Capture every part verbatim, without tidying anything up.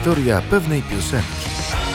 Historia pewnej piosenki.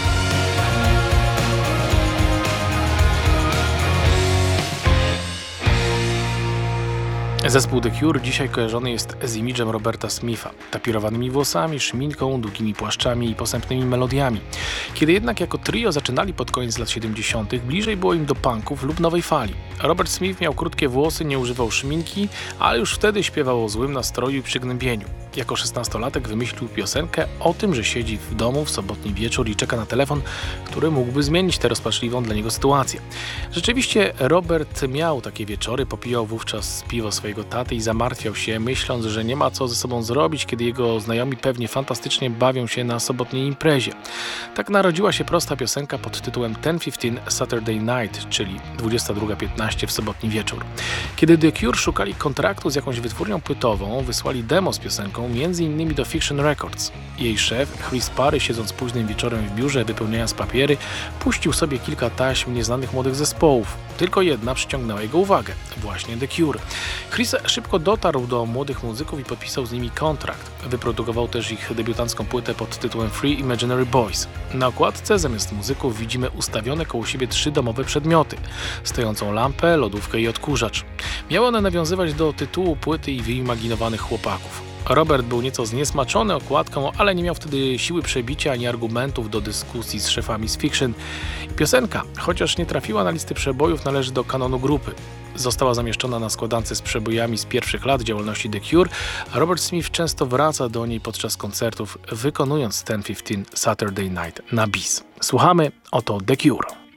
Zespół The Cure dzisiaj kojarzony jest z imidżem Roberta Smitha, tapirowanymi włosami, szminką, długimi płaszczami i posępnymi melodiami. Kiedy jednak jako trio zaczynali pod koniec lat siedemdziesiątych, bliżej było im do punków lub nowej fali. Robert Smith miał krótkie włosy, nie używał szminki, ale już wtedy śpiewał o złym nastroju i przygnębieniu. Jako szesnastolatek wymyślił piosenkę o tym, że siedzi w domu w sobotni wieczór i czeka na telefon, który mógłby zmienić tę rozpaczliwą dla niego sytuację. Rzeczywiście Robert miał takie wieczory, popijał wówczas piwo swojego taty i zamartwiał się, myśląc, że nie ma co ze sobą zrobić, kiedy jego znajomi pewnie fantastycznie bawią się na sobotniej imprezie. Tak narodziła się prosta piosenka pod tytułem ten piętnaście Saturday Night, czyli dwudziesta druga piętnaście w sobotni wieczór. Kiedy The Cure szukali kontraktu z jakąś wytwórnią płytową, wysłali demo z piosenką między innymi do Fiction Records. Jej szef, Chris Parry, siedząc późnym wieczorem w biurze, wypełniając papiery, puścił sobie kilka taśm nieznanych młodych zespołów. Tylko jedna przyciągnęła jego uwagę. Właśnie The Cure. Chris szybko dotarł do młodych muzyków i podpisał z nimi kontrakt. Wyprodukował też ich debiutancką płytę pod tytułem Three Imaginary Boys. Na okładce zamiast muzyków widzimy ustawione koło siebie trzy domowe przedmioty. Stojącą lampę, lodówkę i odkurzacz. Miały one nawiązywać do tytułu płyty i wyimaginowanych chłopaków. Robert był nieco zniesmaczony okładką, ale nie miał wtedy siły przebicia ani argumentów do dyskusji z szefami z Fiction. Piosenka, chociaż nie trafiła na listy przebojów, należy do kanonu grupy. Została zamieszczona na składance z przebojami z pierwszych lat działalności The Cure, a Robert Smith często wraca do niej podczas koncertów, wykonując ten piętnaście Saturday Night na bis. Słuchamy, oto The Cure.